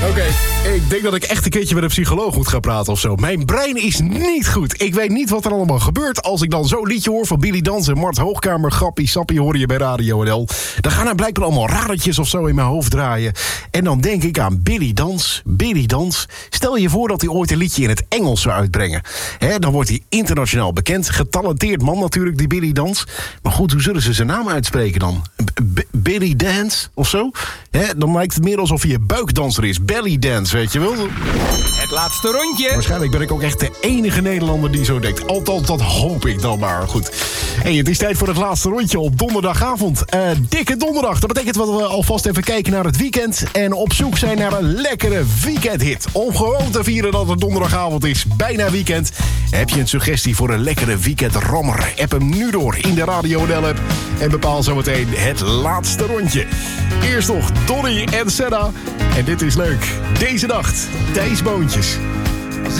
Oké, ik denk dat ik echt een keertje met een psycholoog moet gaan praten of zo. Mijn brein is niet goed. Ik weet niet wat er allemaal gebeurt als ik dan zo'n liedje hoor van Billy Dans en Mart Hoogkamer. Grappie, sappie hoor je bij Radio NL. Dan gaan er blijkbaar allemaal radertjes of zo in mijn hoofd draaien. En dan denk ik aan Billy Dans. Billy Dans. Stel je voor dat hij ooit een liedje in het Engels zou uitbrengen. Dan wordt hij internationaal bekend. Getalenteerd man natuurlijk, die Billy Dans. Maar goed, hoe zullen ze zijn naam uitspreken dan? Billy Dance of zo? Dan lijkt het meer alsof hij een buikdanser is. Belly Dance, weet je wel? Het laatste rondje. Waarschijnlijk ben ik ook echt de enige Nederlander die zo denkt. Althans, dat hoop ik dan maar. Goed. Hey, het is tijd voor het laatste rondje op donderdagavond. Dikke donderdag. Dat betekent dat we alvast even kijken naar het weekend. En op zoek zijn naar een lekkere weekendhit. Om gewoon te vieren dat het donderdagavond is. Bijna weekend. Heb je een suggestie voor een lekkere weekendrammer? App hem nu door in de Radio NL-app. En bepaal zometeen het laatste rondje. Eerst nog Donny en Senna. En dit is leuk. Deze nacht, Thijs Boontjes.